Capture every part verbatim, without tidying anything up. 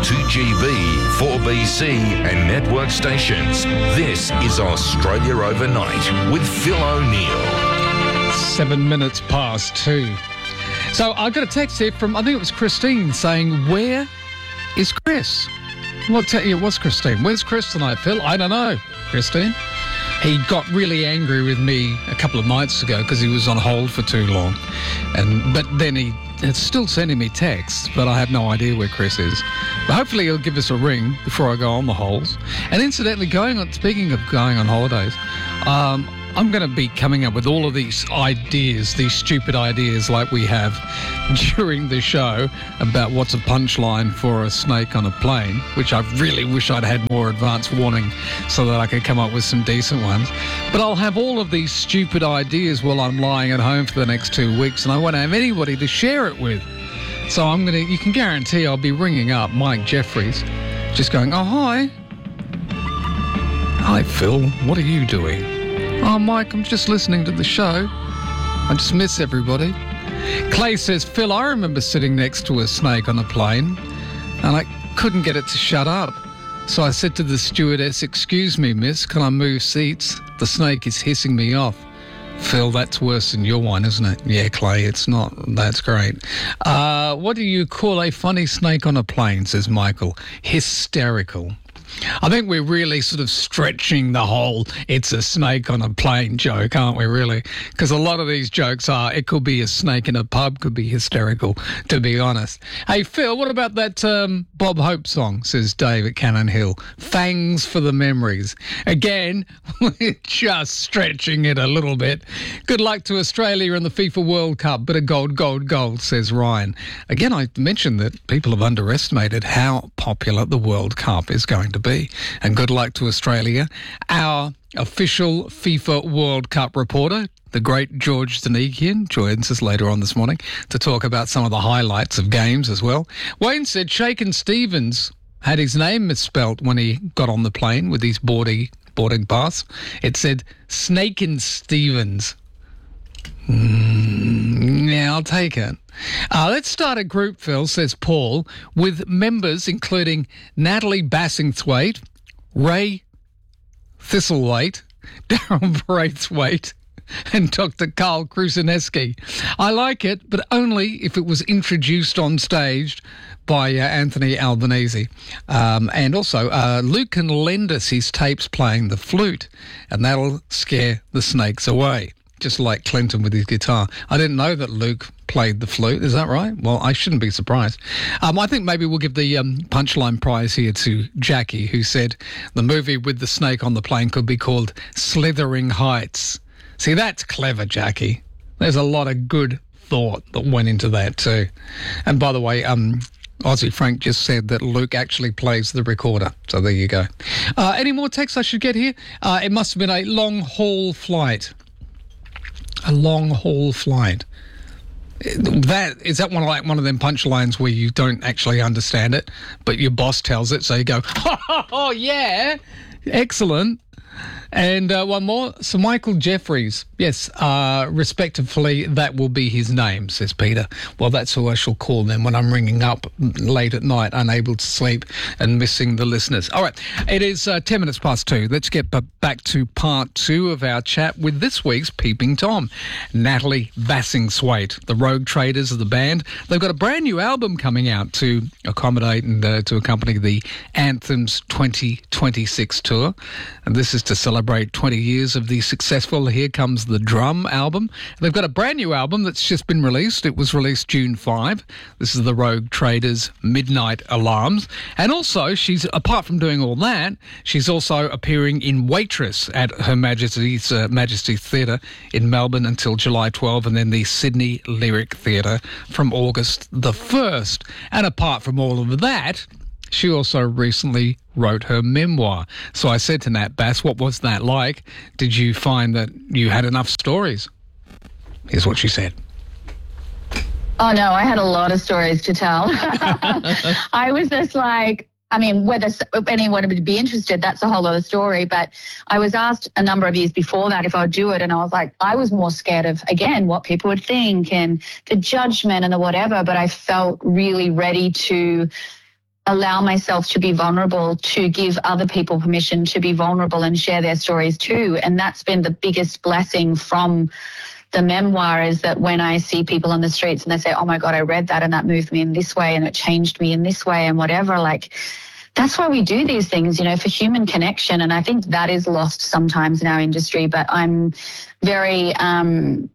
two G B, four B C and network stations. This is Australia Overnight with Phil O'Neill. Seven minutes past two. So I got a text here from, I think it was Christine, saying, where is Chris? What te- yeah, what's Christine? Where's Chris tonight, Phil? I don't know, Christine. He got really angry with me a couple of nights ago because he was on hold for too long. and But then he is still sending me texts, but I have no idea where Chris is. But hopefully he'll give us a ring before I go on the holes. And incidentally, going on, speaking of going on holidays, um, I'm going to be coming up with all of these ideas, these stupid ideas like we have during the show about what's a punchline for a snake on a plane, which I really wish I'd had more advance warning so that I could come up with some decent ones. But I'll have all of these stupid ideas while I'm lying at home for the next two weeks, and I won't have anybody to share it with. So I'm going to, you can guarantee I'll be ringing up Mike Jeffries, just going, oh, hi. Hi, Phil. What are you doing? Oh, Mike, I'm just listening to the show. I just miss everybody. Clay says, Phil, I remember sitting next to a snake on a plane and I couldn't get it to shut up. So I said to the stewardess, excuse me, miss, can I move seats? The snake is hissing me off. Phil, that's worse than your one, isn't it? Yeah, Clay, it's not. That's great. Uh, what do you call a funny snake on a plane, says Michael? Hysterical. I think we're really sort of stretching the whole it's a snake on a plane joke, aren't we, really? Because a lot of these jokes are, it could be a snake in a pub, could be hysterical, to be honest. Hey, Phil, what about that um, Bob Hope song, says Dave at Cannon Hill? Fangs for the memories. Again, we're just stretching it a little bit. Good luck to Australia in the FIFA World Cup. Bit of gold, gold, gold, says Ryan. Again, I mentioned that people have underestimated how popular the World Cup is going to be. And good luck to Australia. Our official FIFA World Cup reporter, the great George Danikian, joins us later on this morning to talk about some of the highlights of games as well. Wayne said Shakin' Stevens had his name misspelt when he got on the plane with his boarding, boarding pass. It said Snakin' Stevens. Mm, yeah, I'll take it. Uh, let's start a group, Phil, says Paul, with members including Natalie Bassingthwaite, Ray Thistlethwaite, Darren Braithwaite, and Doctor Carl Krusineski. I like it, but only if it was introduced on stage by uh, Anthony Albanese. Um, and also, uh, Luke can lend us his tapes playing the flute, and that'll scare the snakes away. Just like Clinton with his guitar. I didn't know that Luke played the flute. Is that right? Well, I shouldn't be surprised. Um, I think maybe we'll give the um, punchline prize here to Jackie, who said the movie with the snake on the plane could be called Slithering Heights. See, that's clever, Jackie. There's a lot of good thought that went into that too. And by the way, um, Aussie Frank just said that Luke actually plays the recorder. So there you go. Uh, any more texts I should get here? Uh, it must have been a long-haul flight. A long-haul flight. That is that one like one of them punchlines where you don't actually understand it, but your boss tells it, so you go, oh, yeah, excellent. And uh, one more, Sir Michael Jeffries. Yes, uh, respectively, that will be his name, says Peter. Well, that's who I shall call them when I'm ringing up late at night, unable to sleep and missing the listeners. All right, it is uh, ten minutes past two. Let's get b- back to part two of our chat with this week's Peeping Tom, Natalie Bassingthwaite, the Rogue Traders of the band. They've got a brand new album coming out to accommodate and uh, to accompany the Anthems twenty twenty-six tour. And this is to celebrate twenty years of the successful Here Comes the Drum album. They've got a brand new album that's just been released. It was released June fifth. This is the Rogue Traders Midnight Alarms. And also, she's apart from doing all that, she's also appearing in Waitress at Her Majesty's uh, Majesty Theatre in Melbourne until July twelfth, and then the Sydney Lyric Theatre from August the first. And apart from all of that, she also recently wrote her memoir. So I said to Nat Bass, what was that like? Did you find that you had enough stories? Here's what she said. Oh, no, I had a lot of stories to tell. I was just like, I mean, whether anyone would be interested, that's a whole other story. But I was asked a number of years before that if I would do it. And I was like, I was more scared of, again, what people would think and the judgment and the whatever. But I felt really ready to allow myself to be vulnerable, to give other people permission to be vulnerable and share their stories too. And that's been the biggest blessing from the memoir, is that when I see people on the streets and they say, oh my God, I read that and that moved me in this way and it changed me in this way and whatever, like, that's why we do these things, you know, for human connection. And I think that is lost sometimes in our industry, but I'm very um,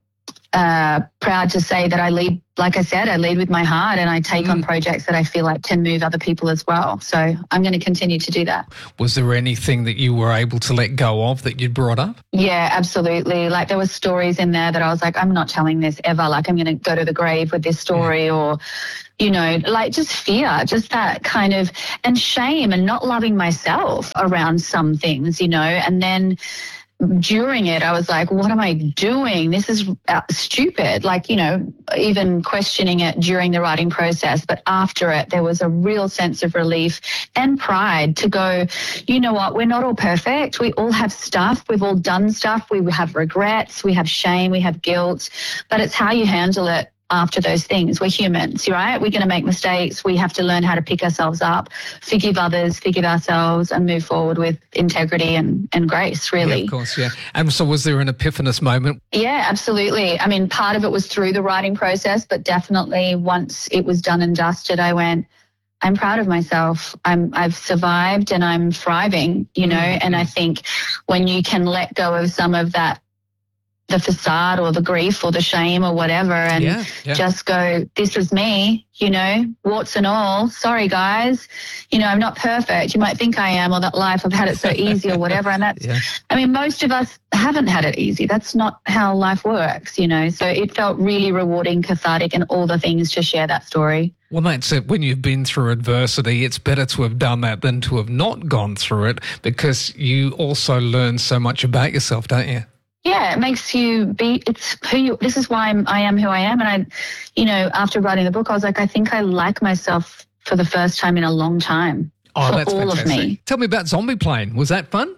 uh, proud to say that I lead, like I said, I lead with my heart, and I take mm. on projects that I feel like can move other people as well. So I'm going to continue to do that. Was there anything that you were able to let go of that you'd brought up? Yeah, absolutely. Like there were stories in there that I was like, I'm not telling this ever. Like I'm going to go to the grave with this story yeah. or, you know, like just fear, just that kind of, and shame and not loving myself around some things, you know, and then during it, I was like, what am I doing? This is stupid. Like, you know, even questioning it during the writing process. But after it, there was a real sense of relief and pride to go, you know what, we're not all perfect. We all have stuff. We've all done stuff. We have regrets. We have shame. We have guilt. But it's how you handle it after those things. We're humans, right? We're going to make mistakes. We have to learn how to pick ourselves up, forgive others, forgive ourselves, and move forward with integrity and, and grace, really. Yeah, of course, yeah. And so was there an epiphanous moment? Yeah, absolutely. I mean, part of it was through the writing process, but definitely once it was done and dusted, I went, I'm proud of myself. I'm, I've survived and I'm thriving, you know, mm-hmm. and I think when you can let go of some of that, the facade or the grief or the shame or whatever, and yeah, yeah. just go, this is me, you know, warts and all. Sorry, guys. You know, I'm not perfect. You might think I am, or that life, I've had it so easy or whatever. And that's, yeah. I mean, most of us haven't had it easy. That's not how life works, you know. So it felt really rewarding, cathartic, and all the things to share that story. Well, that's it. When you've been through adversity, it's better to have done that than to have not gone through it, because you also learn so much about yourself, don't you? Yeah, it makes you be, it's who you, this is why I'm, I am who I am. And I, you know, after writing the book, I was like, I think I like myself for the first time in a long time. Oh, for that's all fantastic. Of me. Tell me about Zombie Plane. Was that fun?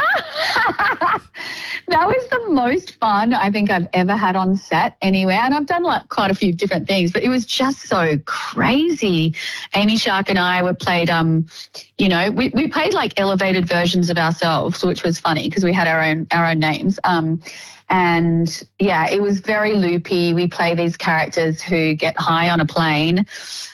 That was the most fun I think I've ever had on set anywhere. And I've done like quite a few different things, but it was just so crazy. Amy Shark and I were played, um, you know, we, we played like elevated versions of ourselves, which was funny because we had our own, our own names. Um, and yeah, it was very loopy. We play these characters who get high on a plane.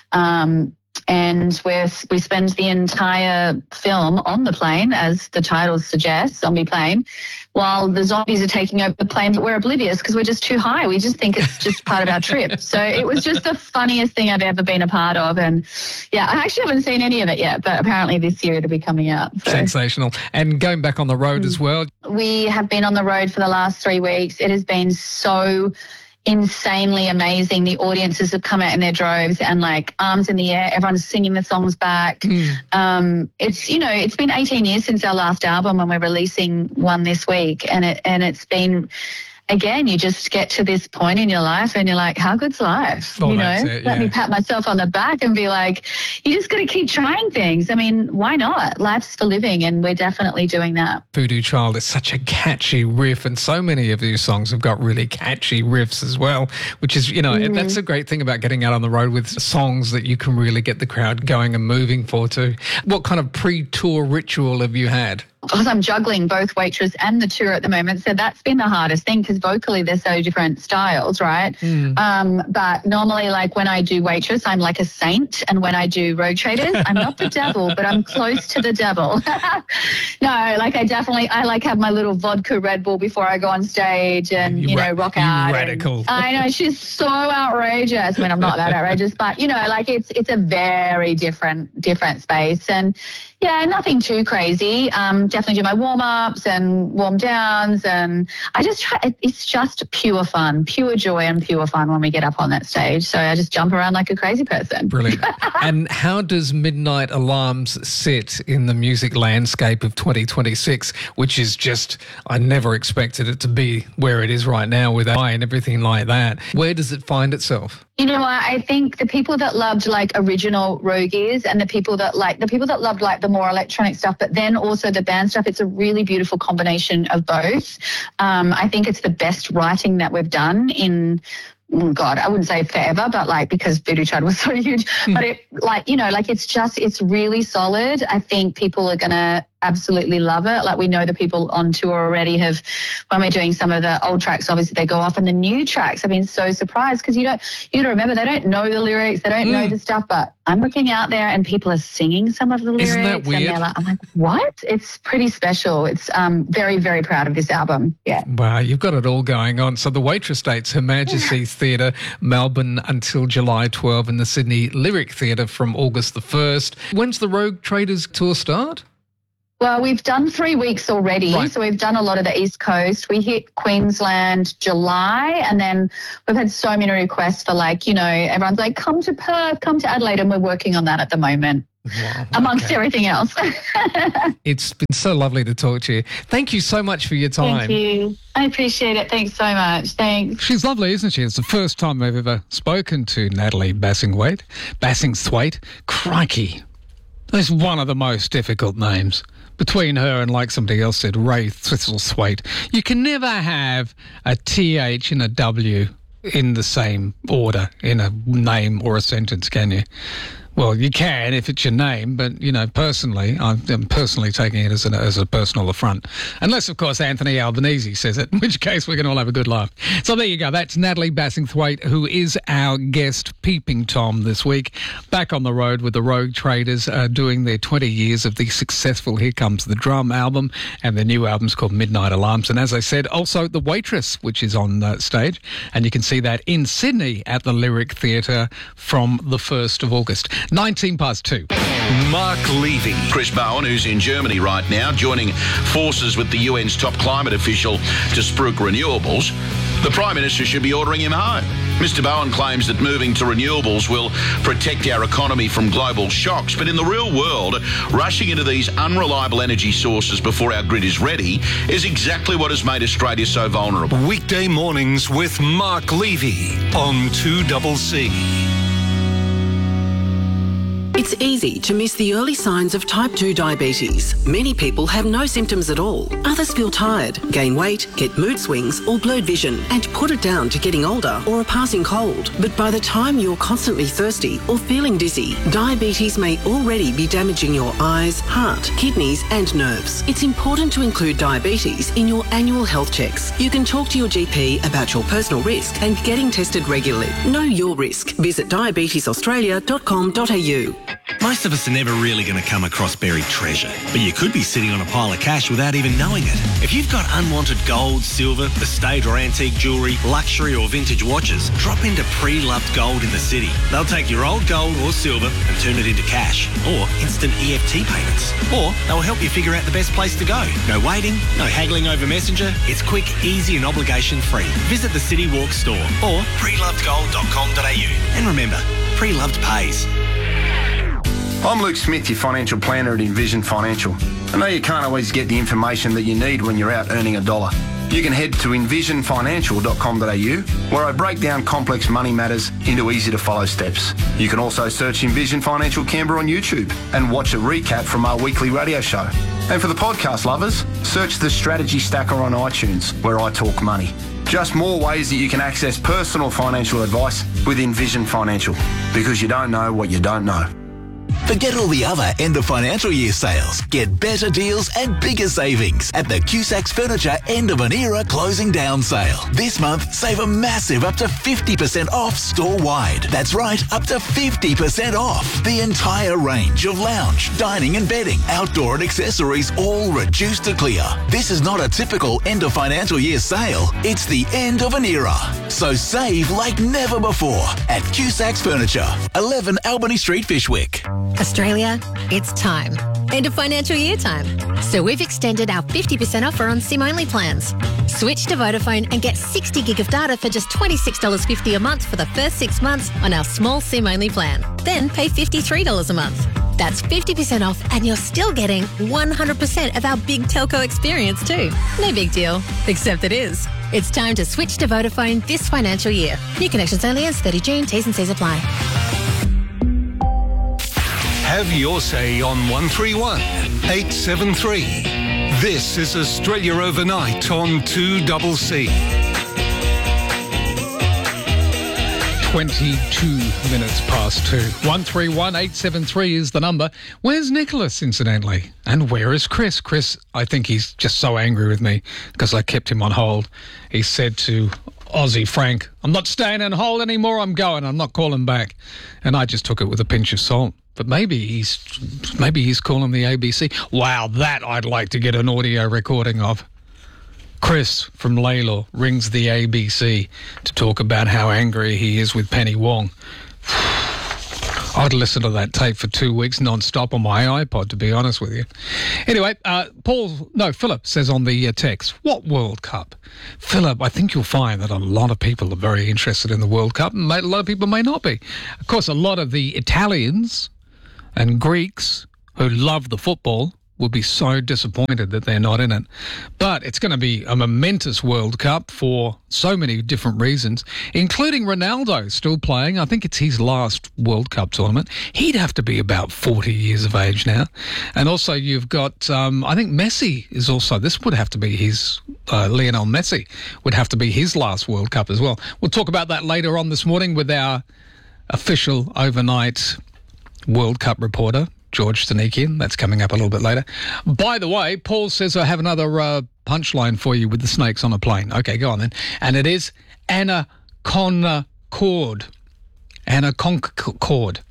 Um, And we're, we spend the entire film on the plane, as the title suggests, Zombie Plane, while the zombies are taking over the plane, but we're oblivious because we're just too high. We just think it's just part of our trip. So it was just the funniest thing I've ever been a part of. And, yeah, I actually haven't seen any of it yet, but apparently this year it'll be coming out. So. Sensational. And going back on the road mm. as well. We have been on the road for the last three weeks. It has been so insanely amazing. The audiences have come out in their droves and like arms in the air. Everyone's singing the songs back. Mm. Um, it's, you know, it's been eighteen years since our last album, and we're releasing one this week. And it, and it's been, again, you just get to this point in your life and you're like, how good's life? Oh, you know, it, yeah. let me pat myself on the back and be like, you just got to keep trying things. I mean, why not? Life's for living, and we're definitely doing that. Voodoo Child is such a catchy riff, and so many of these songs have got really catchy riffs as well, which is, you know, mm-hmm. that's a great thing about getting out on the road with songs that you can really get the crowd going and moving for too. What kind of pre-tour ritual have you had? Because I'm juggling both Waitress and the tour at the moment, so that's been the hardest thing because vocally they're so different styles, right? Mm. Um, but normally, like when I do Waitress, I'm like a saint, and when I do Road Traders, I'm not the devil, but I'm close to the devil. No, like I definitely, I like have my little vodka Red Bull before I go on stage and, you, you know, ra- rock out. Radical. I know, she's so outrageous. I mean, I'm not that outrageous, but, you know, like it's it's a very different, different space. And, yeah, nothing too crazy. Um, definitely do my warm-ups and warm-downs, and I just try, it's just pure fun, pure joy and pure fun when we get up on that stage. So I just jump around like a crazy person. Brilliant. And how does Midnight Alarms sit in the music landscape of twenty twenty-six, which is just, I never expected it to be where it is right now with A I and everything like that. Where does it find itself? You know what? I think the people that loved like original Rogue Ears and the people that like the people that loved like the more electronic stuff, but then also the band stuff, it's a really beautiful combination of both. Um, I think it's the best writing that we've done in oh God, I wouldn't say forever, but like because Voodoo Child was so huge. Mm. But it like, you know, like it's just, it's really solid. I think people are going to absolutely love it. Like we know the people on tour already have, when we're doing some of the old tracks, obviously they go off, and the new tracks, I've been so surprised because you don't, you got to remember, they don't know the lyrics, they don't mm. know the stuff, but I'm looking out there and people are singing some of the lyrics. Isn't that weird? And they're like, I'm like, what? It's pretty special. It's um very, very proud of this album. Yeah. Wow, you've got it all going on. So the Waitress dates, Her Majesty's Theatre, Melbourne until July twelfth, and the Sydney Lyric Theatre from August the first. When's the Rogue Traders tour start? Well, we've done three weeks already. Right. So we've done a lot of the East Coast. We hit Queensland July, and then we've had so many requests for, like, you know, everyone's like, come to Perth, come to Adelaide, and we're working on that at the moment. Wow, amongst okay. everything else. It's been so lovely to talk to you. Thank you so much for your time. Thank you. I appreciate it. Thanks so much. Thanks. She's lovely, isn't she? It's the first time I've ever spoken to Natalie Bassingthwaighte. Bassingthwaighte. Crikey. That's one of the most difficult names. Between her and, like somebody else said, Ray Thistlethwaite. You can never have a T H and a W in the same order in a name or a sentence, can you? Well, you can if it's your name, but, you know, personally, I'm, I'm personally taking it as, an, as a personal affront. Unless, of course, Anthony Albanese says it, in which case we can all have a good laugh. So there you go. That's Natalie Bassingthwaighte, who is our guest Peeping Tom this week. Back on the road with the Rogue Traders, uh, doing their twenty years of the successful Here Comes the Drum album, and their new album's called Midnight Alarms. And as I said, also The Waitress, which is on uh, stage. And you can see that in Sydney at the Lyric Theatre from the first of August. nineteen past two. Mark Levy. Chris Bowen, who's in Germany right now, joining forces with the U N's top climate official to spruik renewables. The Prime Minister should be ordering him home. Mister Bowen claims that moving to renewables will protect our economy from global shocks, but in the real world, rushing into these unreliable energy sources before our grid is ready is exactly what has made Australia so vulnerable. Weekday mornings with Mark Levy on two C C. It's easy to miss the early signs of type two diabetes. Many people have no symptoms at all. Others feel tired, gain weight, get mood swings or blurred vision, and put it down to getting older or a passing cold. But by the time you're constantly thirsty or feeling dizzy, diabetes may already be damaging your eyes, heart, kidneys and nerves. It's important to include diabetes in your annual health checks. You can talk to your G P about your personal risk and getting tested regularly. Know your risk. Visit diabetes australia dot com dot a u. Most of us are never really going to come across buried treasure, but you could be sitting on a pile of cash without even knowing it. If you've got unwanted gold, silver, estate or antique jewellery, luxury or vintage watches, drop into Pre-Loved Gold in the city. They'll take your old gold or silver and turn it into cash or instant E F T payments. Or they'll help you figure out the best place to go. No waiting, no haggling over Messenger. It's quick, easy and obligation free. Visit the City Walk store or pre loved gold dot com dot a u. And remember, Pre-Loved pays. I'm Luke Smith, your financial planner at Envision Financial. I know you can't always get the information that you need when you're out earning a dollar. You can head to envision financial dot com dot a u, where I break down complex money matters into easy-to-follow steps. You can also search Envision Financial Canberra on YouTube and watch a recap from our weekly radio show. And for the podcast lovers, search the Strategy Stacker on iTunes, where I talk money. Just more ways that you can access personal financial advice with Envision Financial, because you don't know what you don't know. Forget all the other end of financial year sales. Get better deals and bigger savings at the Cusacks Furniture End of an Era Closing Down Sale. This month, save a massive up to fifty percent off store-wide. That's right, up to fifty percent off. The entire range of lounge, dining and bedding, outdoor and accessories, all reduced to clear. This is not a typical end of financial year sale. It's the end of an era. So save like never before at Cusacks Furniture, eleven Albany Street, Fyshwick. Australia, it's time. End of financial year time. So we've extended our fifty percent offer on SIM-only plans. Switch to Vodafone and get sixty gig of data for just twenty-six dollars fifty a month for the first six months on our small SIM-only plan. Then pay fifty-three dollars a month. That's fifty percent off and you're still getting one hundred percent of our big telco experience too. No big deal, except it is. It's time to switch to Vodafone this financial year. New connections only ends thirtieth of June. T's and C's apply. Have your say on one three one, eight seven three. This is Australia Overnight on two C C. twenty-two minutes past two. one three one eight seven three is the number. Where's Nicholas, incidentally? And where is Chris? Chris, I think he's just so angry with me because I kept him on hold. He said to Aussie Frank, I'm not staying on hold anymore, I'm going, I'm not calling back. And I just took it with a pinch of salt. But maybe he's maybe he's calling the A B C. Wow, that I'd like to get an audio recording of. Chris from Laylaw rings the A B C to talk about how angry he is with Penny Wong. I'd listen to that tape for two weeks non-stop on my iPod, to be honest with you. Anyway, uh, Paul, no, Philip says on the uh, text, what World Cup? Philip, I think you'll find that a lot of people are very interested in the World Cup, and a lot of people may not be. Of course, a lot of the Italians and Greeks who love the football will be so disappointed that they're not in it. But it's going to be a momentous World Cup for so many different reasons, including Ronaldo still playing. I think it's his last World Cup tournament. He'd have to be about forty years of age now. And also you've got, um, I think Messi is also, this would have to be his, uh, Lionel Messi would have to be his last World Cup as well. We'll talk about that later on this morning with our official overnight World Cup reporter, George Stanikian. That's coming up a little bit later. By the way, Paul says I have another uh, punchline for you with the snakes on a plane. Okay, go on then. And it is Anaconda Cord. Anaconcord.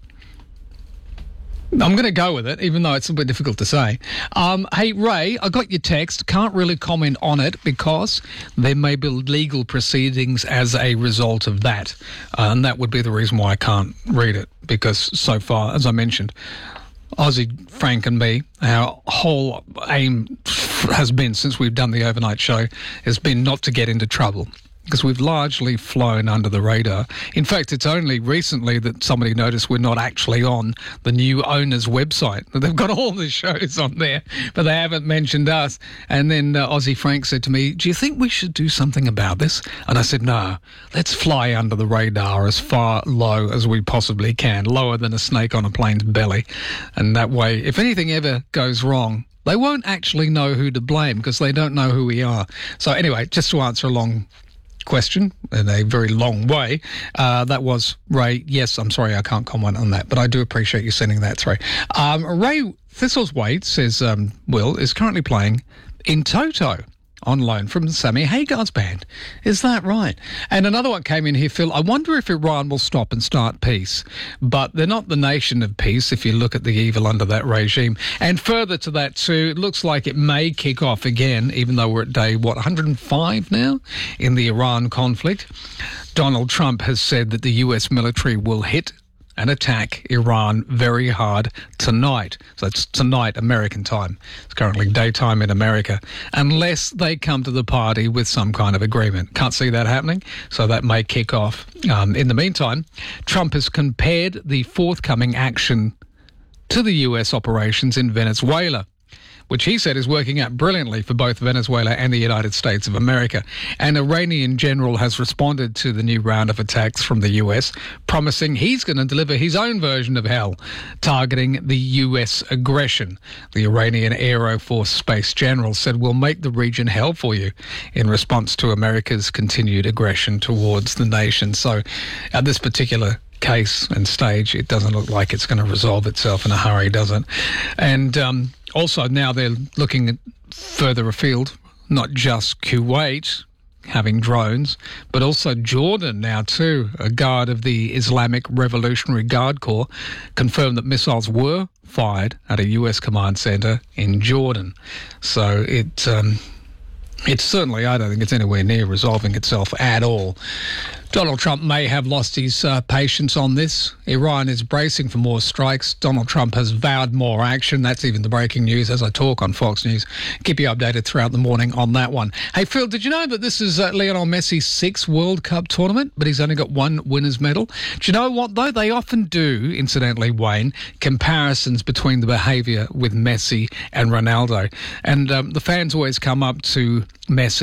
I'm going to go with it, even though it's a bit difficult to say. Um, hey, Ray, I got your text. Can't really comment on it because there may be legal proceedings as a result of that. Uh, and that would be the reason why I can't read it, because so far, as I mentioned, Aussie, Frank and me, our whole aim has been, since we've done the overnight show, has been not to get into trouble, because we've largely flown under the radar. In fact, it's only recently that somebody noticed we're not actually on the new owner's website. They've got all the shows on there, but they haven't mentioned us. And then uh, Aussie Frank said to me, do you think we should do something about this? And I said, no, let's fly under the radar as far low as we possibly can, lower than a snake on a plane's belly. And that way, if anything ever goes wrong, they won't actually know who to blame because they don't know who we are. So anyway, just to answer a long question in a very long way, uh, that was Ray. Yes, I'm sorry I can't comment on that, but I do appreciate you sending that through. Um, Ray Thistleswaite says um, Will is currently playing in Toto on loan from Sammy Hagar's band. Is that right? And another one came in here, Phil. I wonder if Iran will stop and start peace. But they're not the nation of peace if you look at the evil under that regime. And further to that too, it looks like it may kick off again, even though we're at day, what, one hundred five now in the Iran conflict. Donald Trump has said that the U S military will hit and attack Iran very hard tonight. So it's tonight, American time. It's currently daytime in America, unless they come to the party with some kind of agreement. Can't see that happening, so that may kick off. Um, in the meantime, Trump has compared the forthcoming action to the U S operations in Venezuela, which he said is working out brilliantly for both Venezuela and the United States of America. An Iranian general has responded to the new round of attacks from the U S, promising he's going to deliver his own version of hell, targeting the U S aggression. The Iranian Aero Force Space General said, we'll make the region hell for you, in response to America's continued aggression towards the nation. So at this particular case and stage, it doesn't look like it's going to resolve itself in a hurry, does it? And um, also now they're looking at further afield, not just Kuwait having drones, but also Jordan now too. A guard of the Islamic Revolutionary Guard Corps confirmed that missiles were fired at a U S command center in Jordan. So it um, it's certainly, I don't think it's anywhere near resolving itself at all. Donald Trump may have lost his uh, patience on this. Iran is bracing for more strikes. Donald Trump has vowed more action. That's even the breaking news as I talk on Fox News. Keep you updated throughout the morning on that one. Hey, Phil, did you know that this is uh, Lionel Messi's sixth World Cup tournament, but he's only got one winner's medal? Do you know what, though? They often do, incidentally, Wayne, comparisons between the behaviour with Messi and Ronaldo. And um, the fans always come up to Messi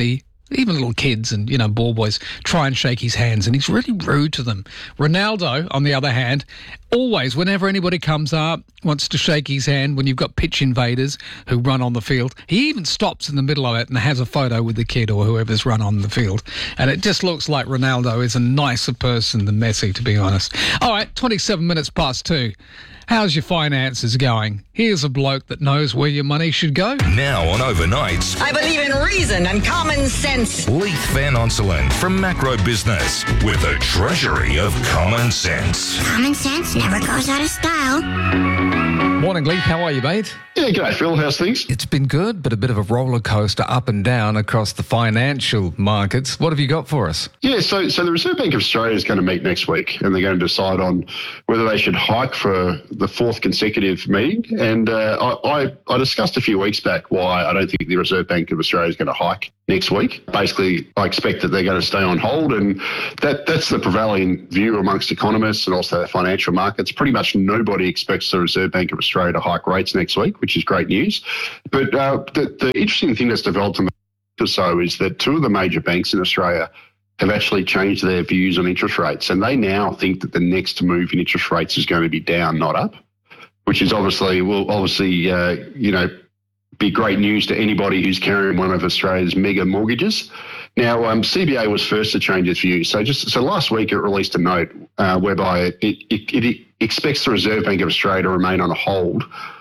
even little kids and, you know, ball boys try and shake his hands, and he's really rude to them. Ronaldo, on the other hand, always, whenever anybody comes up, wants to shake his hand, when you've got pitch invaders who run on the field, he even stops in the middle of it and has a photo with the kid or whoever's run on the field. And it just looks like Ronaldo is a nicer person than Messi, to be honest. All right, twenty-seven minutes past two. How's your finances going? Here's a bloke that knows where your money should go. Now on Overnights, I believe in reason and common sense. Leith Van Onselen from Macro Business with a treasury of common sense. Common sense never goes out of style. Morning, Leith. How are you, mate? Yeah, g'day, Phil. How's things? It's been good, but a bit of a roller coaster up and down across the financial markets. What have you got for us? Yeah, so so the Reserve Bank of Australia is going to meet next week, and they're going to decide on whether they should hike for the fourth consecutive meeting. And uh, I, I, I discussed a few weeks back why I don't think the Reserve Bank of Australia is going to hike next week. Basically, I expect that they're going to stay on hold, and that that's the prevailing view amongst economists and also the financial markets. Pretty much nobody expects the Reserve Bank of Australia to hike rates next week, which is great news. But uh, the, the interesting thing that's developed in the or so is that two of the major banks in Australia have actually changed their views on interest rates, and they now think that the next move in interest rates is going to be down, not up, which is obviously will obviously uh, you know be great news to anybody who's carrying one of Australia's mega mortgages. Now, um, C B A was first to change its view. So just so last week it released a note uh, whereby it, it, it expects the Reserve Bank of Australia to remain on hold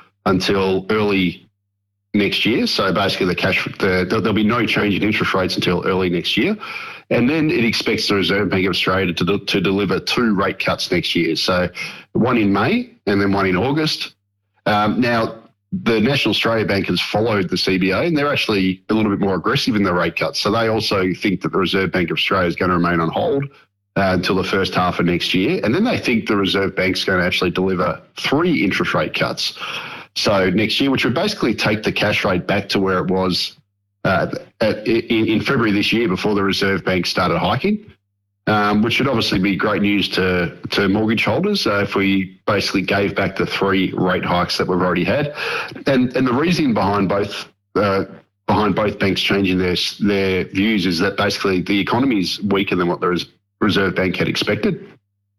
until early next year. So basically the cash, the, there'll be no change in interest rates until early next year. And then it expects the Reserve Bank of Australia to, to deliver two rate cuts next year. So one in May and then one in August. Um, now, the National Australia Bank has followed the C B A, and they're actually a little bit more aggressive in the rate cuts. So they also think that the Reserve Bank of Australia is going to remain on hold uh, until the first half of next year. And then they think the Reserve Bank's going to actually deliver three interest rate cuts. So next year, which would basically take the cash rate back to where it was uh, at, in, in February this year before the Reserve Bank started hiking. Um, which would obviously be great news to, to mortgage holders uh, if we basically gave back the three rate hikes that we've already had. And and the reason behind both uh, behind both banks changing their their views is that basically the economy is weaker than what the Reserve Bank had expected.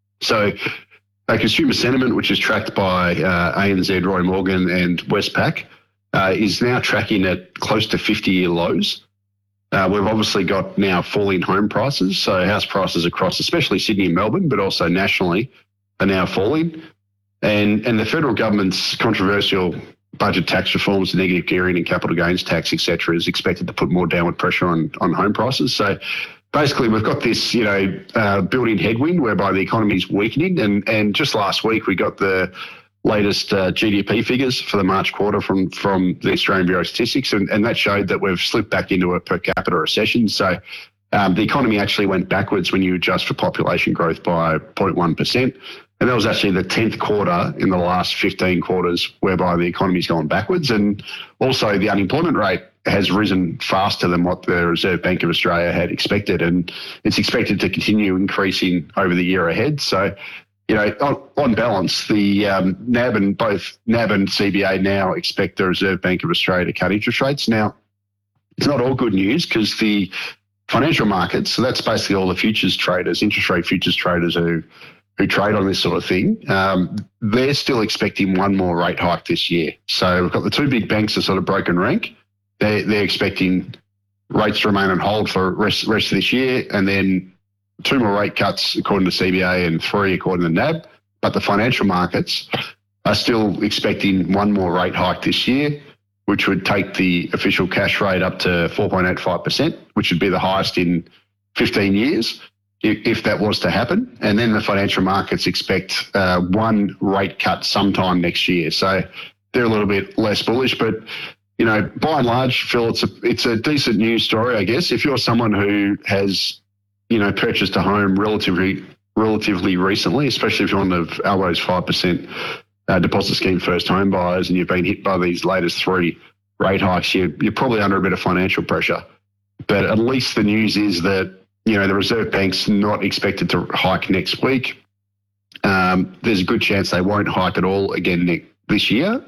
So uh, consumer sentiment, which is tracked by uh, A N Z, Roy Morgan and Westpac, uh, is now tracking at close to fifty-year lows. Uh, we've obviously got now falling home prices, so house prices across, especially Sydney and Melbourne, but also nationally, are now falling. And and the federal government's controversial budget tax reforms, negative gearing and capital gains tax, et cetera, is expected to put more downward pressure on, on home prices. So basically we've got this, you know, uh, built-in headwind whereby the economy is weakening. And, and just last week we got the latest uh, G D P figures for the March quarter from, from the Australian Bureau of Statistics, and, and that showed that we've slipped back into a per capita recession. So um, the economy actually went backwards when you adjust for population growth by zero point one percent. And that was actually the tenth quarter in the last fifteen quarters whereby the economy's gone backwards. And also the unemployment rate has risen faster than what the Reserve Bank of Australia had expected, and it's expected to continue increasing over the year ahead. So you know, on, on balance, the um, N A B and both N A B and C B A now expect the Reserve Bank of Australia to cut interest rates. Now, it's not all good news because the financial markets, so that's basically all the futures traders, interest rate futures traders who who trade on this sort of thing, um, they're still expecting one more rate hike this year. So we've got the two big banks that sort of broken rank. They're, they're expecting rates to remain on hold for the rest, rest of this year, and then two more rate cuts according to C B A and three according to N A B, but the financial markets are still expecting one more rate hike this year, which would take the official cash rate up to four point eight five percent, which would be the highest in fifteen years if, if that was to happen. And then the financial markets expect uh, one rate cut sometime next year. So they're a little bit less bullish, but you know, by and large, Phil, it's a, it's a decent news story, I guess. If you're someone who has you know, purchased a home relatively relatively recently, especially if you're on the Albo's five percent uh, deposit scheme first home buyers and you've been hit by these latest three rate hikes, you're, you're probably under a bit of financial pressure. But at least the news is that, you know, the Reserve Bank's not expected to hike next week. Um, there's a good chance they won't hike at all again ne- this year.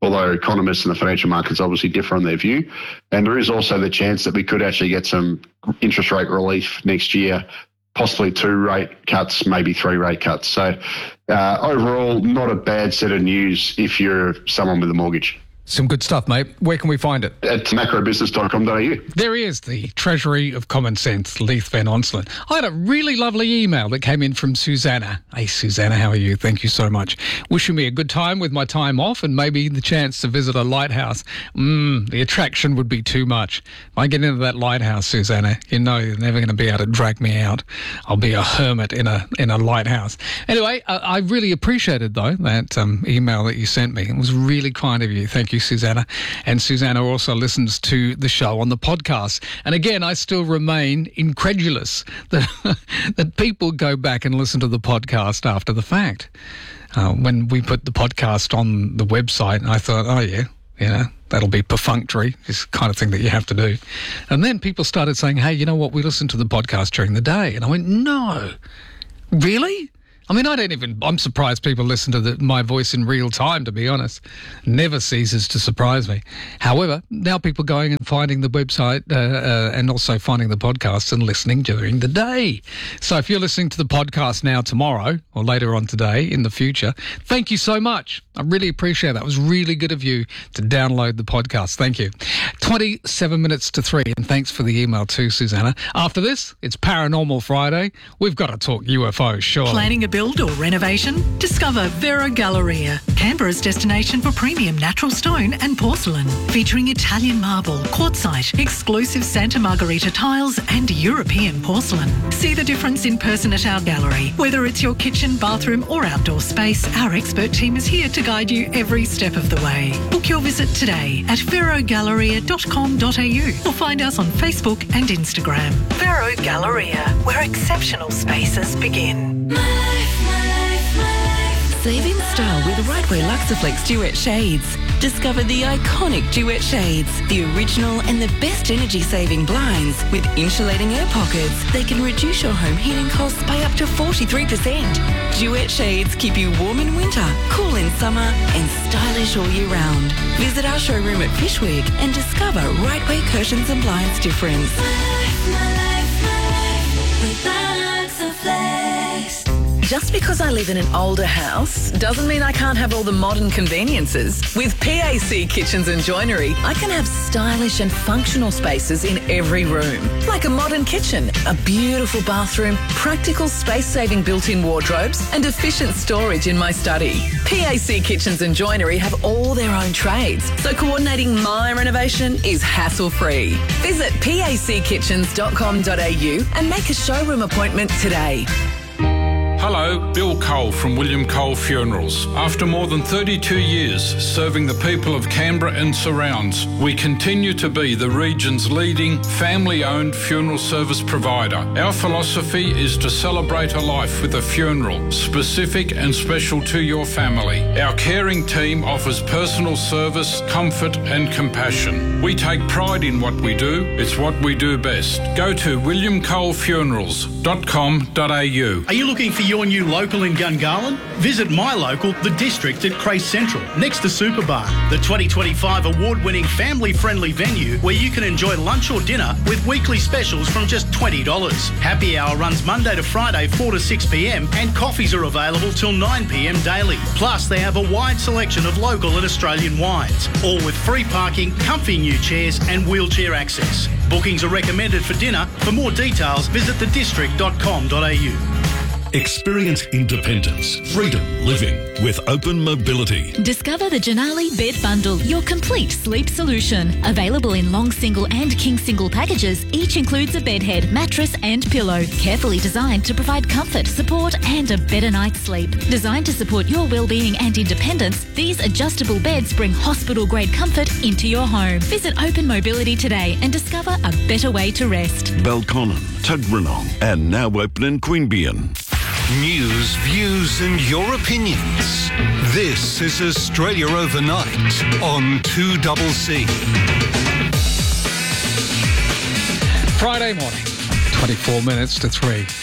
although economists and the financial markets obviously differ on their view. And there is also the chance that we could actually get some interest rate relief next year, possibly two rate cuts, maybe three rate cuts. So uh, overall, not a bad set of news if you're someone with a mortgage. Some good stuff, mate. Where can we find it? At macrobusiness dot com dot a u. There he is, the Treasury of Common Sense, Leith Van Onselen. I had a really lovely email that came in from Susanna. Hey, Susanna, how are you? Thank you so much. Wishing me a good time with my time off and maybe the chance to visit a lighthouse. Mmm, the attraction would be too much. If I get into that lighthouse, Susanna, you know you're never going to be able to drag me out. I'll be a hermit in a in a lighthouse. Anyway, I, I really appreciated, though, that um, email that you sent me. It was really kind of you. Thank you, Susanna. And Susanna also listens to the show on the podcast. And again, I still remain incredulous that that people go back and listen to the podcast after the fact. Uh, when we put the podcast on the website, I thought, oh yeah, you know, that'll be perfunctory. It's the kind of thing that you have to do. And then people started saying, hey, you know what, we listen to the podcast during the day. And I went, no, really? I mean, I don't even, I'm surprised people listen to the, my voice in real time, to be honest. Never ceases to surprise me. However, now people going and finding the website uh, uh, and also finding the podcast and listening during the day. So if you're listening to the podcast now tomorrow or later on today in the future, thank you so much. I really appreciate that. It was really good of you to download the podcast. Thank you. twenty-seven minutes to three, and thanks for the email too, Susanna. After this, it's Paranormal Friday. We've got to talk U F Os, sure. Planning a build or renovation? Discover Vero Galleria, Canberra's destination for premium natural stone and porcelain, featuring Italian marble, quartzite, exclusive Santa Margherita tiles and European porcelain. See the difference in person at our gallery. Whether it's your kitchen, bathroom or outdoor space, our expert team is here to guide you every step of the way. Book your visit today at vero galleria dot com dot a u or find us on Facebook and Instagram. Vero Galleria, where exceptional spaces begin. Save in style with Rightway Luxaflex Duet Shades. Discover the iconic Duet Shades, the original and the best energy-saving blinds with insulating air pockets. They can reduce your home heating costs by up to forty-three percent. Duet Shades keep you warm in winter, cool in summer and stylish all year round. Visit our showroom at Fishwick and discover Rightway Curtains and Blinds difference. Just because I live in an older house doesn't mean I can't have all the modern conveniences. With P A C Kitchens and Joinery, I can have stylish and functional spaces in every room. Like a modern kitchen, a beautiful bathroom, practical space-saving built-in wardrobes and efficient storage in my study. P A C Kitchens and Joinery have all their own trades, so coordinating my renovation is hassle-free. Visit p a c kitchens dot com dot a u and make a showroom appointment today. Hello, Bill Cole from William Cole Funerals. After more than thirty-two years serving the people of Canberra and surrounds, we continue to be the region's leading family-owned funeral service provider. Our philosophy is to celebrate a life with a funeral, specific and special to your family. Our caring team offers personal service, comfort and compassion. We take pride in what we do. It's what we do best. Go to william cole funerals dot com dot a u. Are you looking for your new local in Gungahlin? Visit my local, The District at Crace Central, next to Superbar, the twenty twenty-five award-winning family-friendly venue where you can enjoy lunch or dinner with weekly specials from just twenty dollars. Happy hour runs Monday to Friday, four to six p m, and coffees are available till nine p m daily. Plus, they have a wide selection of local and Australian wines, all with free parking, comfy new chairs, and wheelchair access. Bookings are recommended for dinner. For more details, visit the district dot com dot a u. Experience independence, freedom living with Open Mobility. Discover the Janali Bed Bundle, your complete sleep solution. Available in long single and king single packages, each includes a bed head, mattress and pillow. Carefully designed to provide comfort, support and a better night's sleep. Designed to support your well-being and independence, these adjustable beds bring hospital-grade comfort into your home. Visit Open Mobility today and discover a better way to rest. Belconnen, Tuggeranong and now open in Queanbeyan. News, views and your opinions. This is Australia Overnight on two C C. Friday morning, twenty-four minutes to three.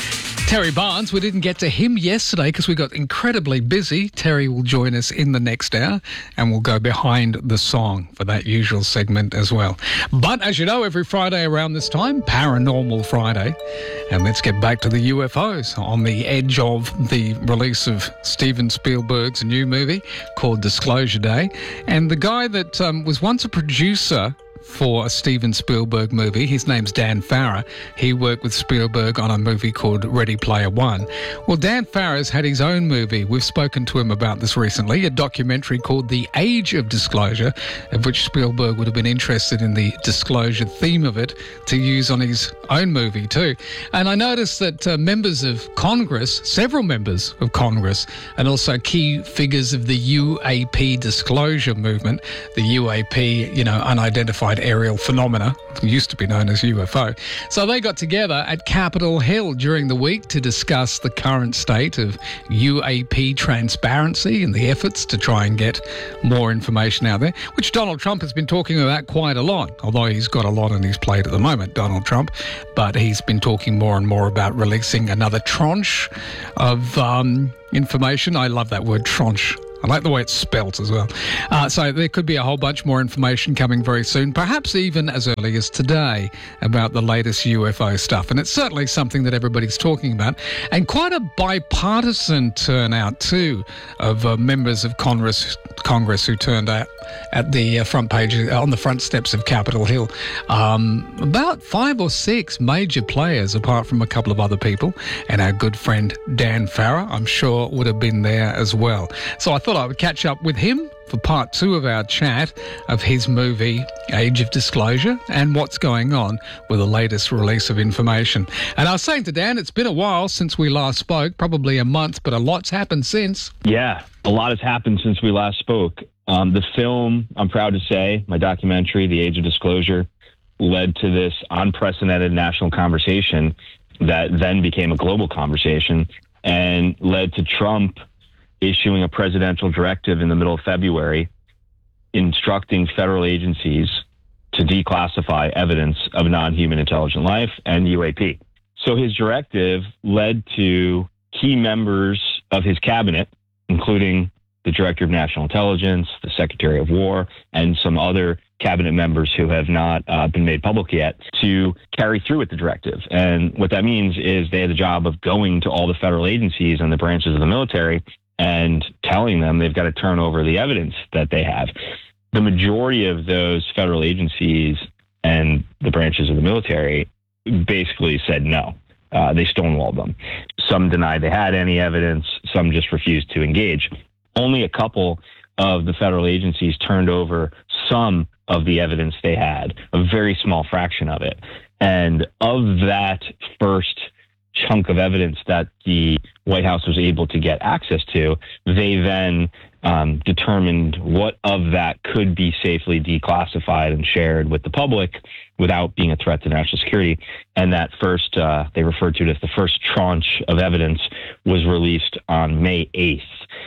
Terry Barnes, we didn't get to him yesterday because we got incredibly busy. Terry will join us in the next hour and we'll go behind the song for that usual segment as well. But as you know, every Friday around this time, Paranormal Friday. And let's get back to the U F Os on the edge of the release of Steven Spielberg's new movie called Disclosure Day. And the guy that um, was once a producer for a Steven Spielberg movie. His name's Dan Farrer. He worked with Spielberg on a movie called Ready Player One. Well, Dan Farrer's had his own movie. We've spoken to him about this recently, a documentary called The Age of Disclosure, of which Spielberg would have been interested in the disclosure theme of it to use on his own movie too. And I noticed that uh, members of Congress, several members of Congress, and also key figures of the U A P disclosure movement, the U A P, you know, unidentified aerial phenomena, used to be known as U F O. So they got together at Capitol Hill during the week to discuss the current state of U A P transparency and the efforts to try and get more information out there, which Donald Trump has been talking about quite a lot, although he's got a lot on his plate at the moment, Donald Trump. But he's been talking more and more about releasing another tranche of um, information. I love that word, tranche. I like the way it's spelt as well. Uh, so there could be a whole bunch more information coming very soon, perhaps even as early as today, about the latest U F O stuff. And it's certainly something that everybody's talking about. And quite a bipartisan turnout, too, of uh, members of Congress Congress who turned out at the uh, front page, on the front steps of Capitol Hill. Um, about five or six major players, apart from a couple of other people. And our good friend Dan Farrer, I'm sure, would have been there as well. So I thought I would catch up with him for part two of our chat of his movie Age of Disclosure and what's going on with the latest release of information. And I was saying to Dan, it's been a while since we last spoke, probably a month, but a lot's happened since. Yeah, a lot has happened since we last spoke. Um, the film, I'm proud to say, my documentary, The Age of Disclosure, led to this unprecedented national conversation that then became a global conversation and led to Trump issuing a presidential directive in the middle of February instructing federal agencies to declassify evidence of non-human intelligent life and U A P. So his directive led to key members of his cabinet, including the Director of National Intelligence, the Secretary of War, and some other cabinet members who have not uh, been made public yet, to carry through with the directive. And what that means is they had the job of going to all the federal agencies and the branches of the military and telling them they've got to turn over the evidence that they have. The majority of those federal agencies and the branches of the military basically said no. Uh, they stonewalled them. Some denied they had any evidence. Some just refused to engage. Only a couple of the federal agencies turned over some of the evidence they had, a very small fraction of it. And of that first chunk of evidence that the White House was able to get access to, they then um, determined what of that could be safely declassified and shared with the public without being a threat to national security. And that first, uh, they referred to it as the first tranche of evidence, was released on May eighth.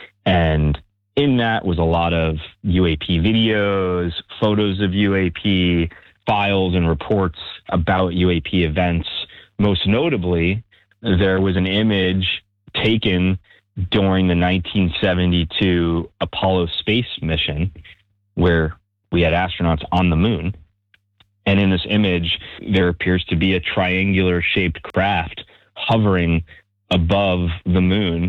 And in that was a lot of U A P videos, photos of U A P, files and reports about U A P events. Most notably, there was an image taken during the nineteen seventy-two Apollo space mission where we had astronauts on the moon. And in this image, there appears to be a triangular shaped craft hovering above the moon,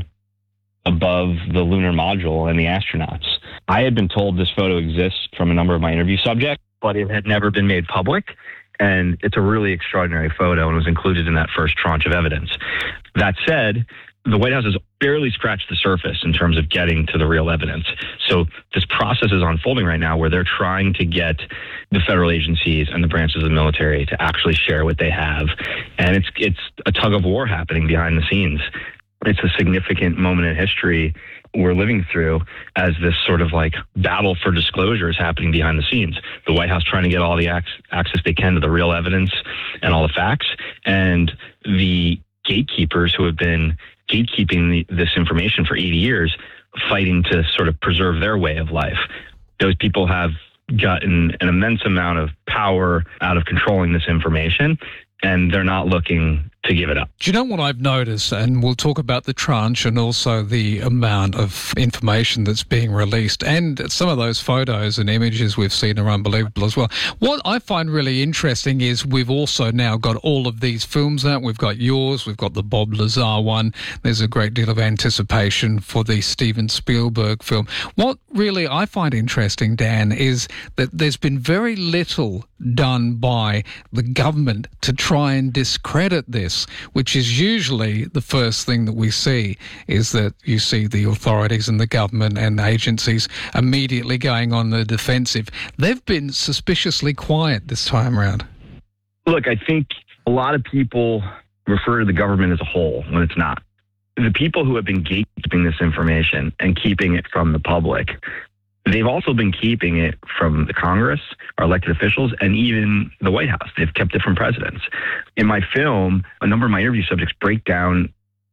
above the lunar module and the astronauts. I had been told this photo exists from a number of my interview subjects, but it had never been made public. And it's a really extraordinary photo and was included in that first tranche of evidence. That said, the White House has barely scratched the surface in terms of getting to the real evidence. So this process is unfolding right now where they're trying to get the federal agencies and the branches of the military to actually share what they have. And it's it's a tug of war happening behind the scenes. It's a significant moment in history we're living through as this sort of like battle for disclosure is happening behind the scenes. The White House trying to get all the ac- access they can to the real evidence and all the facts, and the gatekeepers who have been gatekeeping the, this information for eighty years, fighting to sort of preserve their way of life. Those people have gotten an immense amount of power out of controlling this information, and they're not looking to give it up. Do you know what I've noticed? And we'll talk about the tranche and also the amount of information that's being released. And some of those photos and images we've seen are unbelievable as well. What I find really interesting is we've also now got all of these films out. We've got yours. We've got the Bob Lazar one. There's a great deal of anticipation for the Steven Spielberg film. What really I find interesting, Dan, is that there's been very little done by the government to try and discredit this, which is usually the first thing that we see, is that you see the authorities and the government and agencies immediately going on the defensive. They've been suspiciously quiet this time around. Look, I think a lot of people refer to the government as a whole when it's not. The people who have been gatekeeping this information and keeping it from the public, they've also been keeping it from the Congress, our elected officials, and even the White House. They've kept it from presidents. In my film, a number of my interview subjects break down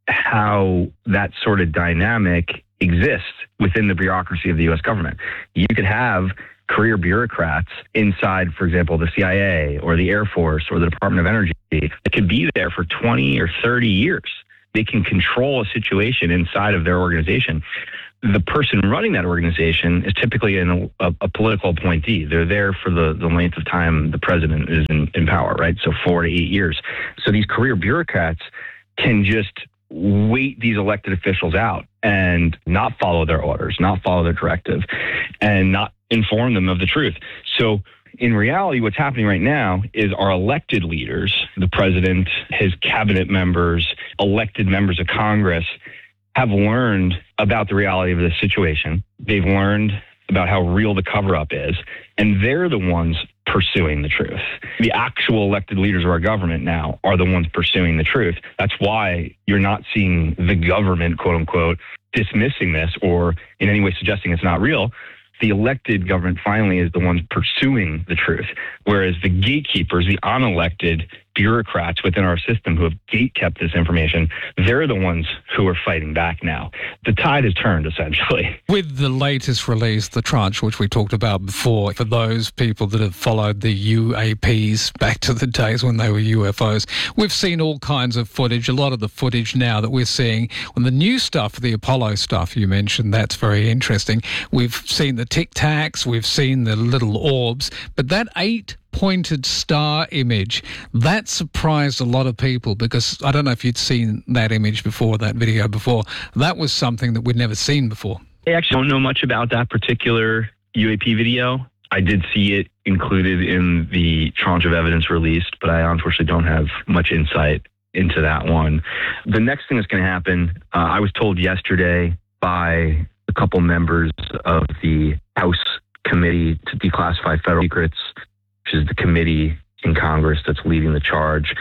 how that sort of dynamic exists within the bureaucracy of the U S government. You could have career bureaucrats inside, for example, the C I A or the Air Force or the Department of Energy that could be there for twenty or thirty years. They can control a situation inside of their organization. The person running that organization is typically an, a, a political appointee. They're there for the, the length of time the president is in, in power, right? So four to eight years. So these career bureaucrats can just wait these elected officials out and not follow their orders, not follow their directive, and not inform them of the truth. So in reality, what's happening right now is our elected leaders, the president, his cabinet members, elected members of Congress, have learned about the reality of this situation. They've learned about how real the cover-up is, and they're the ones pursuing the truth. The actual elected leaders of our government now are the ones pursuing the truth. That's why you're not seeing the government, quote unquote, dismissing this or in any way suggesting it's not real. The elected government finally is the ones pursuing the truth, whereas the gatekeepers, the unelected bureaucrats within our system who have gatekept this information, they're the ones who are fighting back now. The tide has turned, essentially. With the latest release, the tranche, which we talked about before, for those people that have followed the U A Ps back to the days when they were U F Os, we've seen all kinds of footage. A lot of the footage now that we're seeing, when the new stuff, the Apollo stuff you mentioned, that's very interesting. We've seen the Tic Tacs, we've seen the little orbs, but that eight pointed star image, that surprised a lot of people, because I don't know if you'd seen that image before, that video before. That was something that we'd never seen before. I actually don't know much about that particular U A P video. I did see it included in the tranche of evidence released, but I unfortunately don't have much insight into that one. The next thing that's going to happen, uh, I was told yesterday by a couple members of the House Committee to Declassify Federal Secrets, which is the committee in Congress that's leading the charge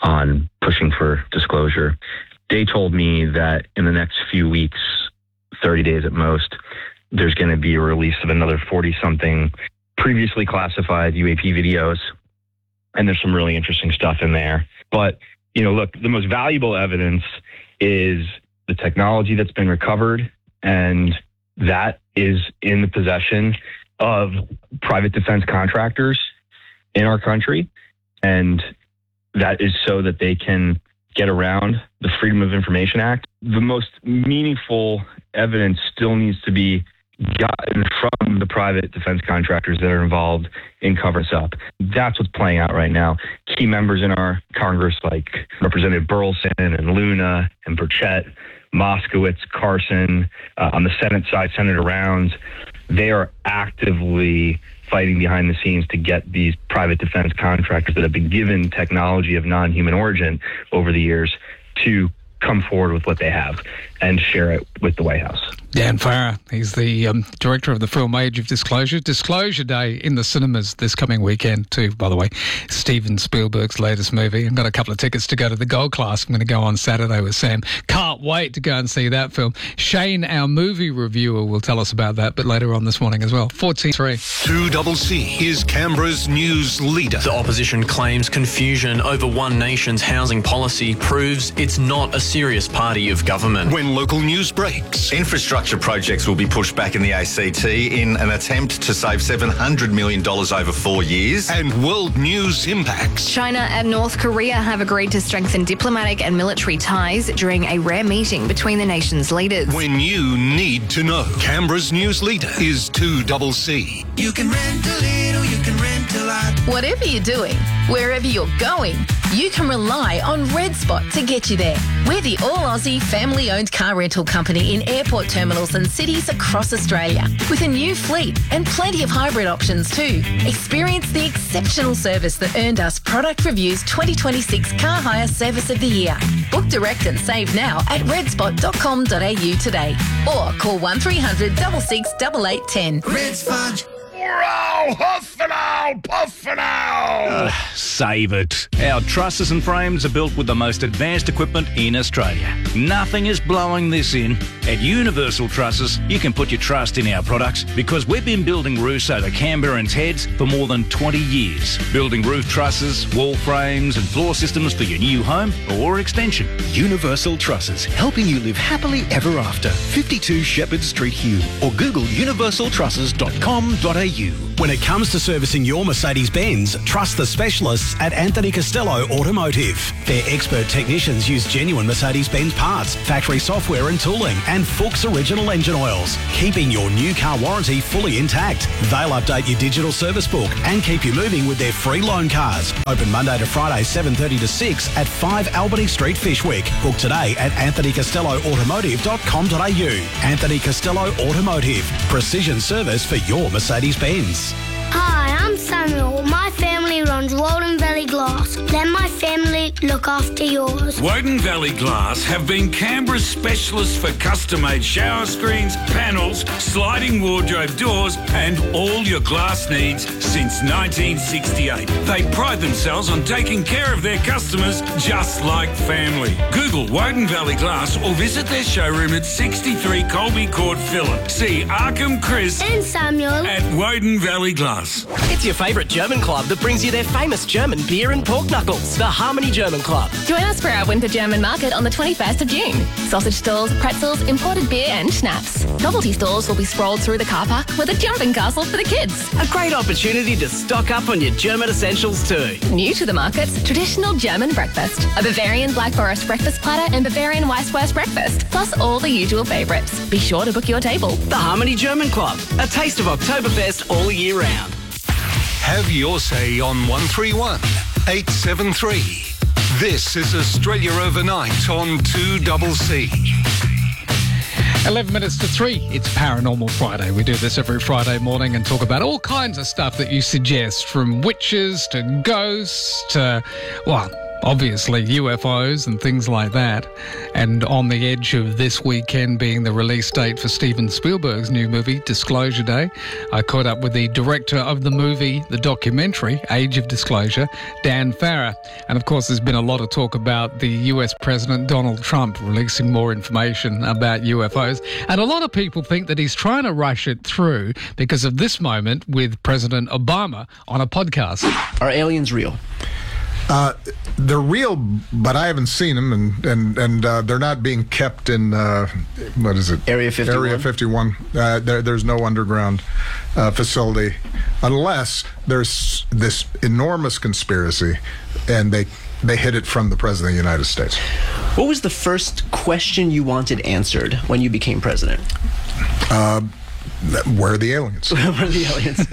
on pushing for disclosure. They told me that in the next few weeks, thirty days at most, there's going to be a release of another forty-something previously classified U A P videos, and there's some really interesting stuff in there. But, you know, look, the most valuable evidence is the technology that's been recovered, and that is in the possession of private defense contractors in our country, and that is so that they can get around the Freedom of Information Act. The most meaningful evidence still needs to be gotten from the private defense contractors that are involved in covering this up. That's what's playing out right now. Key members in our Congress, like Representative Burleson and Luna and Burchett, Moskowitz, Carson, uh, on the Senate side, Senator Rounds, they are actively fighting behind the scenes to get these private defense contractors that have been given technology of non-human origin over the years to come forward with what they have and share it with the White House. Dan Farah, he's the um, director of the film Age of Disclosure. Disclosure Day in the cinemas this coming weekend too, by the way. Steven Spielberg's latest movie. I've got a couple of tickets to go to the Gold Class. I'm going to go on Saturday with Sam. Can't wait to go and see that film. Shane, our movie reviewer, will tell us about that, but later on this morning as well. fourteen three. two C C is Canberra's news leader. The opposition claims confusion over One Nation's housing policy proves it's not a serious party of government. When local news breaks, infrastructure infrastructure projects will be pushed back in the A C T in an attempt to save seven hundred million dollars over four years. And world news impacts. China and North Korea have agreed to strengthen diplomatic and military ties during a rare meeting between the nation's leaders. When you need to know. Canberra's news leader is two C C. You can rent a little, you can rent a lot. Whatever you're doing, wherever you're going, you can rely on Red Spot to get you there. We're the all-Aussie family-owned car rental company in airport terminals and cities across Australia, with a new fleet and plenty of hybrid options too. Experience the exceptional service that earned us Product Review's twenty twenty-six Car Hire Service of the Year. Book direct and save now at red spot dot com dot a u today, or call one three hundred, six six eight eight one zero. Red Spot. Hurrah! Huff and owl! Puff and owl! Uh, save it. Our trusses and frames are built with the most advanced equipment in Australia. Nothing is blowing this in. At Universal Trusses, you can put your trust in our products because we've been building roofs over Canberrans' heads for more than twenty years. Building roof trusses, wall frames and floor systems for your new home or extension. Universal Trusses, helping you live happily ever after. fifty-two Shepherd Street, Hume, or Google universal trusses dot com dot a u. When it comes to servicing your Mercedes-Benz, trust the specialists at Anthony Costello Automotive. Their expert technicians use genuine Mercedes-Benz parts, factory software and tooling, and Fuchs original engine oils, keeping your new car warranty fully intact. They'll update your digital service book and keep you moving with their free loan cars. Open Monday to Friday, seven thirty to six at five Albany Street, Fishwick. Book today at anthony costello automotive dot com dot a u. Anthony Costello Automotive. Precision service for your Mercedes-Benz. Hi, I'm Samuel. My family runs Walden Valley Glass. Let my family look after yours. Woden Valley Glass have been Canberra's specialists for custom-made shower screens, panels, sliding wardrobe doors and all your glass needs since nineteen sixty-eight. They pride themselves on taking care of their customers just like family. Google Woden Valley Glass or visit their showroom at sixty-three Colby Court, Phillip. See Arkham Chris and Samuel at Woden Valley Glass. It's your favourite German club that brings you their famous German beer and pork knuckles, the Harmony German Club. Join us for our Winter German Market on the twenty-first of June. Sausage stalls, pretzels, imported beer and schnapps. Novelty stores will be sprawled through the car park with a jumping castle for the kids. A great opportunity to stock up on your German essentials too. New to the markets, traditional German breakfast. A Bavarian Black Forest breakfast platter and Bavarian Weisswurst breakfast, plus all the usual favourites. Be sure to book your table. The Harmony German Club, a taste of Oktoberfest all year round. Have your say on one three one, eight seven three. This is Australia Overnight on two C C. eleven minutes to three. It's Paranormal Friday. We do this every Friday morning and talk about all kinds of stuff that you suggest, from witches to ghosts to, well, obviously U F Os and things like that. And on the edge of this weekend being the release date for Steven Spielberg's new movie, Disclosure Day, I caught up with the director of the movie, the documentary, Age of Disclosure, Dan Farah. And of course, there's been a lot of talk about the U S President Donald Trump releasing more information about U F Os. And a lot of people think that he's trying to rush it through because of this moment with President Obama on a podcast. Are aliens real? Uh, they're real, but I haven't seen them, and and and uh, they're not being kept in uh, what is it? Area fifty-one. Area fifty-one. Uh, there, there's no underground uh, facility, unless there's this enormous conspiracy, and they they hid it from the President of the United States. What was the first question you wanted answered when you became president? Uh, Where are the aliens? Where are the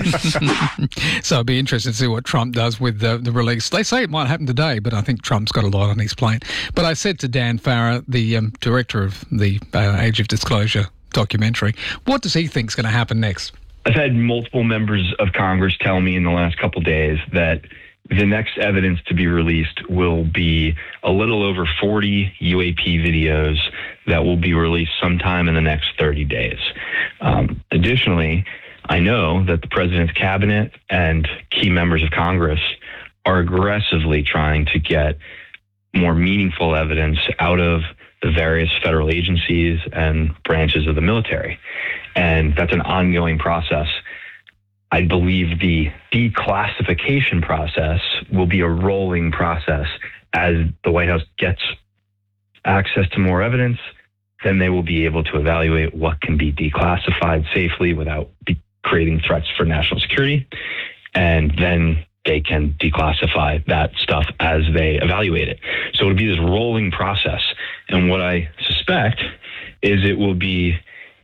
aliens? So it'd be interesting to see what Trump does with the, the release. They say it might happen today, but I think Trump's got a lot on his plate. But I said to Dan Farah, the um, director of the uh, Age of Disclosure documentary, what does he think's going to happen next? I've had multiple members of Congress tell me in the last couple of days that the next evidence to be released will be a little over forty U A P videos that will be released sometime in the next thirty days. Um, additionally, I know that the president's cabinet and key members of Congress are aggressively trying to get more meaningful evidence out of the various federal agencies and branches of the military. And that's an ongoing process. I believe the declassification process will be a rolling process as the White House gets access to more evidence then they will be able to evaluate what can be declassified safely without be creating threats for national security. And then they can declassify that stuff as they evaluate it. So it'll be this rolling process. And what I suspect is it will be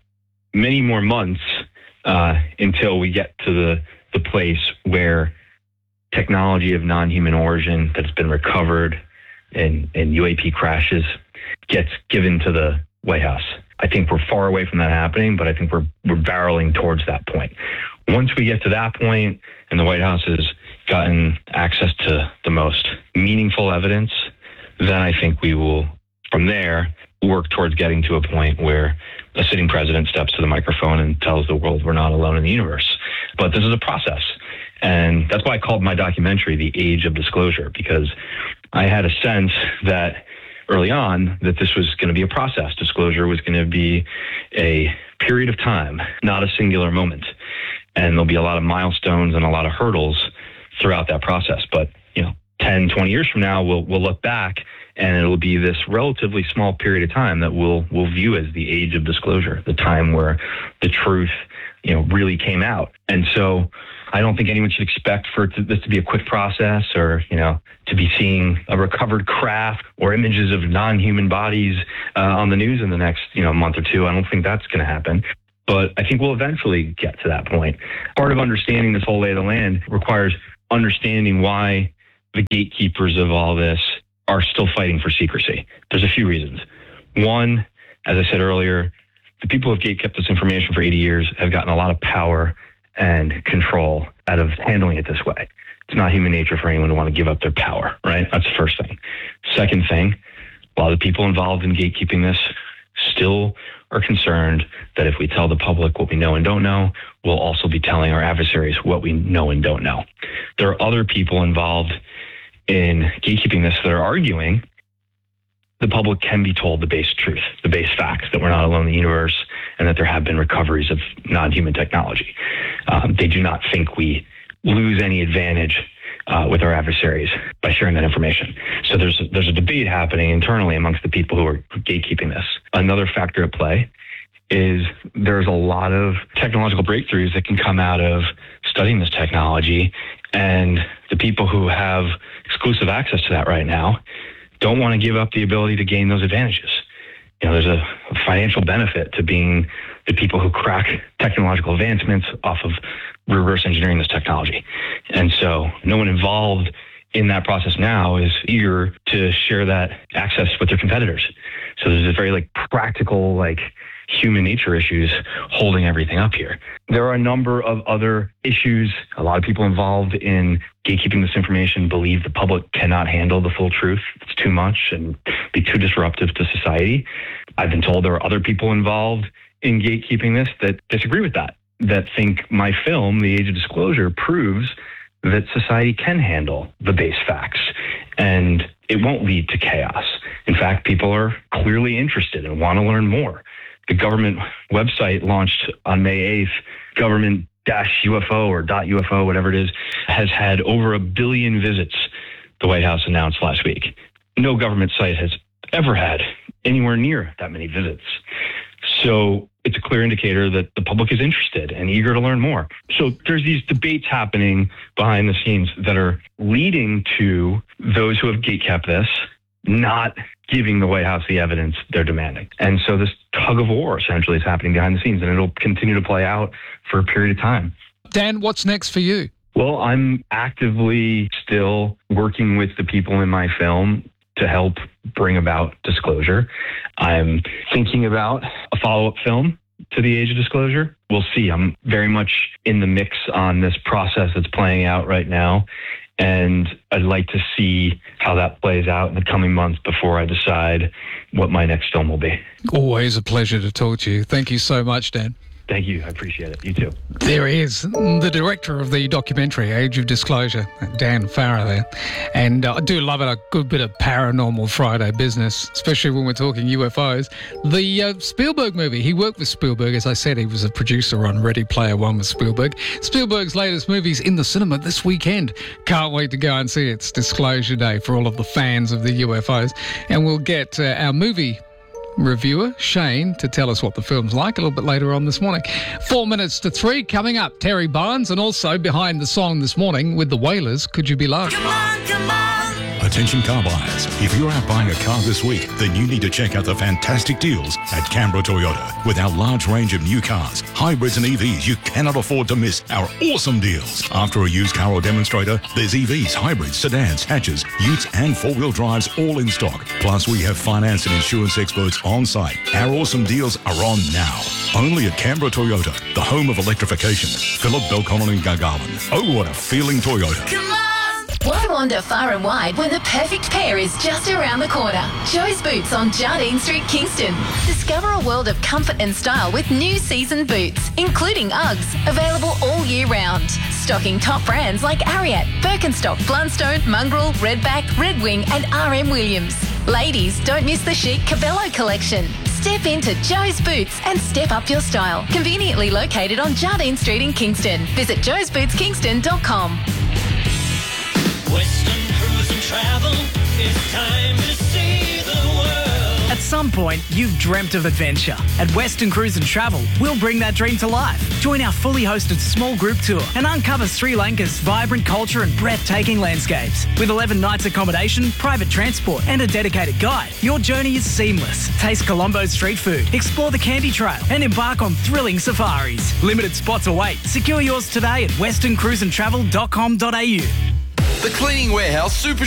many more months uh, until we get to the, the place where technology of non-human origin that's been recovered in, in U A P crashes gets given to the White House. I think we're far away from that happening, but I think we're we're barreling towards that point. Once we get to that point and the White House has gotten access to the most meaningful evidence, then I think we will, from there, work towards getting to a point where a sitting president steps to the microphone and tells the world we're not alone in the universe. But this is a process. And that's why I called my documentary The Age of Disclosure, because I had a sense that early on that this was going to be a process. Disclosure was going to be a period of time, not a singular moment. And there'll be a lot of milestones and a lot of hurdles throughout that process. But, you know, ten, twenty years from now, we'll we'll look back and it'll be this relatively small period of time that we'll we'll view as the age of disclosure, the time where the truth, you know, really came out. And so I don't think anyone should expect for to, this to be a quick process, or, you know, to be seeing a recovered craft or images of non-human bodies uh, on the news in the next, you know, month or two. I don't think that's going to happen. But I think we'll eventually get to that point. Part of understanding this whole lay of the land requires understanding why the gatekeepers of all this are still fighting for secrecy. There's a few reasons. One, as I said earlier, the people who have gatekept this information for eighty years have gotten a lot of power and control out of handling it this way. It's not human nature for anyone to want to give up their power, right? That's the first thing. Second thing, a lot of the people involved in gatekeeping this still are concerned that if we tell the public what we know and don't know, we'll also be telling our adversaries what we know and don't know. There are other people involved in gatekeeping this that are arguing the public can be told the base truth, the base facts, that we're not alone in the universe and that there have been recoveries of non-human technology. Um, they do not think we lose any advantage uh, with our adversaries by sharing that information. So there's a, there's a debate happening internally amongst the people who are gatekeeping this. Another factor at play is there's a lot of technological breakthroughs that can come out of studying this technology, and the people who have exclusive access to that right now don't want to give up the ability to gain those advantages. You know, there's a financial benefit to being the people who crack technological advancements off of reverse engineering this technology. And so no one involved in that process now is eager to share that access with their competitors. So there's a very like practical, like human nature issues holding everything up here. There are a number of other issues. A lot of people involved in gatekeeping this information believe the public cannot handle the full truth. It's too much and be too disruptive to society. I've been told there are other people involved in gatekeeping this that disagree with that, that think my film, The Age of Disclosure, proves that society can handle the base facts and it won't lead to chaos. In fact, people are clearly interested and want to learn more. The government website launched on May eighth, government dash U F O or dot U F O, whatever it is, has had over a billion visits, the White House announced last week. No government site has ever had anywhere near that many visits. So it's a clear indicator that the public is interested and eager to learn more. So there's these debates happening behind the scenes that are leading to those who have gatekept this not giving the White House the evidence they're demanding. And so this tug of war essentially is happening behind the scenes, and it'll continue to play out for a period of time. Dan, what's next for you? Well, I'm actively still working with the people in my film to help bring about disclosure. I'm thinking about a follow-up film to The Age of Disclosure. We'll see. I'm very much in the mix on this process that's playing out right now. And I'd like to see how that plays out in the coming months before I decide what my next film will be. Always a pleasure to talk to you. Thank you so much, Dan. Thank you. I appreciate it. You too. There he is, the director of the documentary Age of Disclosure, Dan Farah there. And uh, I do love it, a good bit of Paranormal Friday business, especially when we're talking U F Os. The uh, Spielberg movie, he worked with Spielberg. As I said, he was a producer on Ready Player One with Spielberg. Spielberg's latest movie's in the cinema this weekend. Can't wait to go and see it. It's Disclosure Day for all of the fans of the U F Os. And we'll get uh, our movie reviewer, Shane, to tell us what the film's like a little bit later on this morning. Four minutes to three coming up. Terry Barnes, and also behind the song this morning with the Wailers, Could You Be Loved? Come on, come on. Attention car buyers. If you're out buying a car this week, then you need to check out the fantastic deals at Canberra Toyota. With our large range of new cars, hybrids and E Vs, you cannot afford to miss our awesome deals. After a used car or demonstrator, there's E Vs, hybrids, sedans, hatches, utes and four-wheel drives all in stock. Plus, we have finance and insurance experts on site. Our awesome deals are on now. Only at Canberra Toyota, the home of electrification. Phillip, Belconnen and Gargarland. Oh, what a feeling Toyota. Come on. Why wander far and wide when the perfect pair is just around the corner? Joe's Boots on Jardine Street, Kingston. Discover a world of comfort and style with new season boots, including Uggs, available all year round. Stocking top brands like Ariat, Birkenstock, Blundstone, Mongrel, Redback, Red Wing and R M Williams. Ladies, don't miss the chic Cabello collection. Step into Joe's Boots and step up your style. Conveniently located on Jardine Street in Kingston. Visit joes boots kingston dot com. Western Cruise and Travel, it's time to see the world. At some point, you've dreamt of adventure. At Western Cruise and Travel, we'll bring that dream to life. Join our fully hosted small group tour and uncover Sri Lanka's vibrant culture and breathtaking landscapes. With eleven nights accommodation, private transport and a dedicated guide, your journey is seamless. Taste Colombo's street food, explore the Candy Trail and embark on thrilling safaris. Limited spots await. Secure yours today at western cruise and travel dot com dot a u. The Cleaning Warehouse Super